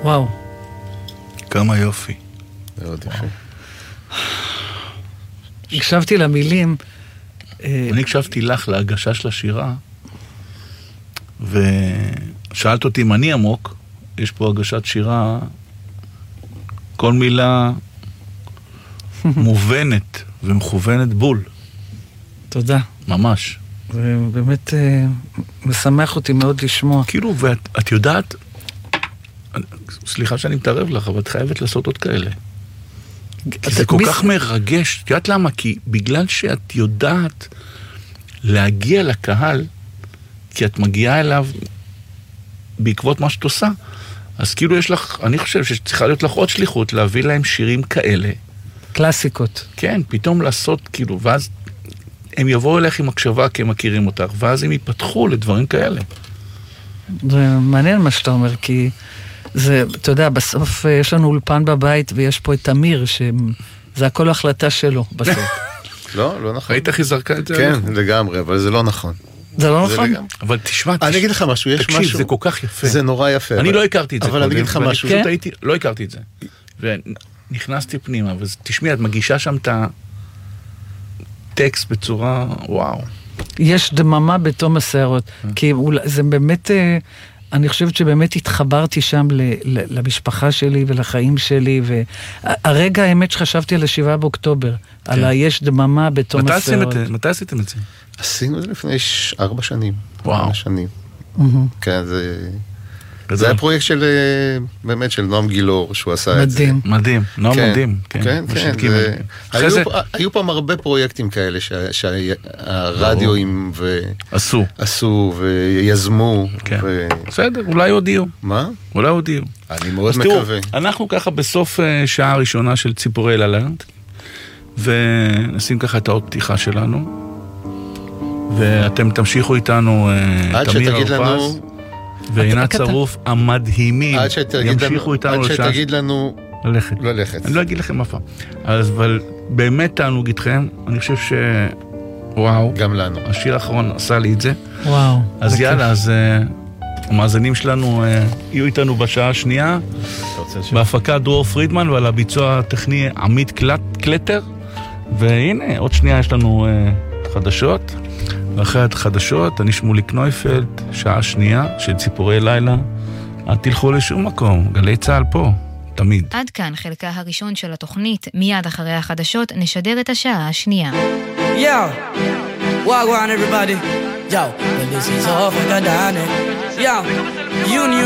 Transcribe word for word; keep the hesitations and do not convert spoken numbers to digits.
וואו. כמה יופי. מאוד יפה. הקשבתי למילים. אני הקשבתי לך להגשה של השירה, ושאלת אותי אם אני עמוק, יש פה הגשת שירה, כל מילה מובנת ומכוונת בול. תודה. ממש. ובאמת משמח אותי מאוד לשמוע. כאילו, ואת את יודעת, סליחה שאני מתערב לך, אבל את חייבת לעשות עוד כאלה. כי זה כל כך מרגש. את יודעת למה? כי בגלל שאת יודעת להגיע לקהל, כי את מגיעה אליו בעקבות מה שאת עושה, אז כאילו יש לך, אני חושב שצריכה להיות לך עוד שליחות, להביא להם שירים כאלה. קלאסיקות. כן, פתאום לעשות כאילו, ואז הם יבואו אליך עם הקשבה כי הם מכירים אותך, ואז הם ייפתחו לדברים כאלה. זה מעניין מה שאתה אומר, כי זה, אתה יודע, בסוף יש לנו אולפן בבית, ויש פה את אמיר, שזה הכל החלטה שלו בסוף. לא, לא נכון. ראית איך היא זרקה את זה? כן, לגמרי, אבל זה לא נכון. זה לא נכון? אבל תשמע, אני אגיד לך משהו, יש משהו... תקשיב, זה כל כך יפה. זה נורא יפה. אני לא הכרתי את זה קודם. אבל אני אגיד לך משהו. פשוט הייתי, לא הכרתי את זה. ונכנסתי פנימה, ותשמעי, את מגישה שם את הטקסט בצורה, וואו. יש דממה בתום השערות, כי זה באמת, אני חושבת שבאמת התחברתי שם למשפחה שלי ולחיים שלי, והרגע האמת שחשבתי על השבעה באוקטובר, על היש דממה בתום השערות. מתי עשיתם את זה? עשינו את זה לפני ארבע שנים. וואו. שנים. כן, זה... זה היה פרויקט של, באמת, של נועם גילור, שהוא עשה את זה. מדהים. מדהים, נועם מדהים. כן, כן. היו פעם הרבה פרויקטים כאלה שהרדיואים עשו. עשו ויזמו. בסדר, אולי עוד יהיו. מה? אולי עוד יהיו. אני מאוד מקווה. אנחנו ככה בסוף שעה הראשונה של ציפורי ללנד, ונשים ככה את האות פתיחה שלנו, ואתם תמשיכו איתנו, תמיר הרפז. ועינת צרוף המדהימים ימשיכו איתנו לשעה. עד שתגיד לנו ללכת. ללכת. אני לא אגיד לכם אף פעם. אבל באמת תענוג איתכם. אני חושב ש... וואו. גם לנו. השיר האחרון עשה לי את זה. וואו. אז יאללה, אז המאזינים שלנו יהיו איתנו בשעה השנייה. בהפקה דרור פרידמן, ועל הביצוע הטכני עמית קלטר. והנה, עוד שנייה יש לנו חדשות. ואחרי החדשות, אני שמולי קנויפלד, שעה שנייה של ציפורי לילה. אל תלכו לשום מקום, גלי צהל פה, תמיד. עד כאן חלקה הראשון של התוכנית, מיד אחרי החדשות נשדר את השעה השנייה. Yo, wagwan everybody. Yo, well this is Africa, Danny. Yo, Union